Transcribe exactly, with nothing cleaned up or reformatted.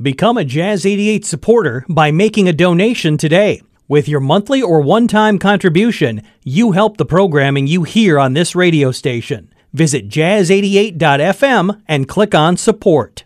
Become a Jazz eighty-eight supporter by making a donation today. With your monthly or one-time contribution, you help the programming you hear on this radio station. Visit jazz eighty-eight dot f m and click on support.